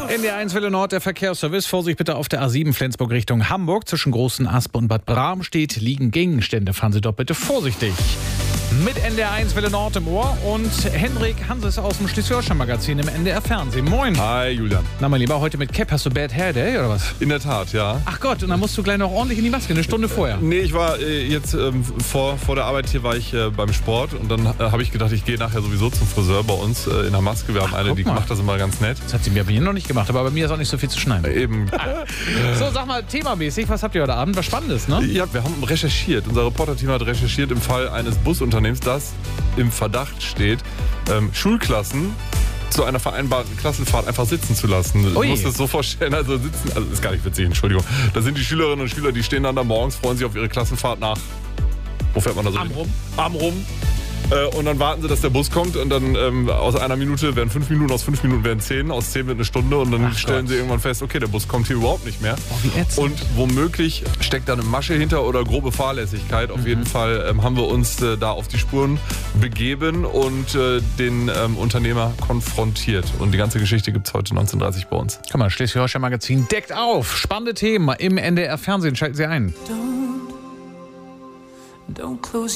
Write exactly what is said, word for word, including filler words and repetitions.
In der eins Welle Nord der Verkehrsservice. Vorsicht bitte auf der A sieben Flensburg Richtung Hamburg. Zwischen Großen Aspe und Bad Bramstedt liegen Gegenstände. Fahren Sie dort bitte vorsichtig. Mit N D R eins Welle Nord im Ohr und Henrik Hanses aus dem Schleswig-Holstein-Magazin im N D R Fernsehen. Moin. Hi, Julian. Na, mein Lieber, heute mit Cap. Hast du Bad Hair Day oder was? In der Tat, ja. Ach Gott, und dann musst du gleich noch ordentlich in die Maske, eine Stunde vorher. Nee, ich war äh, jetzt ähm, vor, vor der Arbeit hier war ich äh, beim Sport und dann äh, habe ich gedacht, ich gehe nachher sowieso zum Friseur bei uns äh, in der Maske. Wir haben Ach, eine, die mal. macht das immer ganz nett. Das hat sie mir bei mir noch nicht gemacht, aber bei mir ist auch nicht so viel zu schneiden. Äh, eben. So, sag mal, themamäßig, was habt ihr heute Abend? Was Spannendes, ne? Ja, wir haben recherchiert. Unser Reporterteam hat recherchiert im Fall eines Busunternehmens, das im Verdacht steht, ähm, Schulklassen zu einer vereinbarten Klassenfahrt einfach sitzen zu lassen. Du Ui. musst es so vorstellen, also sitzen, also ist gar nicht witzig, Entschuldigung. Da sind die Schülerinnen und Schüler, die stehen dann da morgens, freuen sich auf ihre Klassenfahrt nach, wo fährt man da so Arm hin? rum. Arm rum. Äh, und dann warten sie, dass der Bus kommt und dann ähm, aus einer Minute werden fünf Minuten, aus fünf Minuten werden zehn, aus zehn wird eine Stunde und dann Ach stellen Gott. sie irgendwann fest, okay, der Bus kommt hier überhaupt nicht mehr. Oh, wie ätzend. Und womöglich steckt da eine Masche hinter oder grobe Fahrlässigkeit. Auf Mhm. jeden Fall ähm, haben wir uns äh, da auf die Spuren begeben und äh, den ähm, Unternehmer konfrontiert. Und die ganze Geschichte gibt es heute neunzehn Uhr dreißig bei uns. Guck mal, Schleswig-Holstein-Magazin deckt auf. Spannende Themen im N D R Fernsehen. Schalten Sie ein. Don't, don't close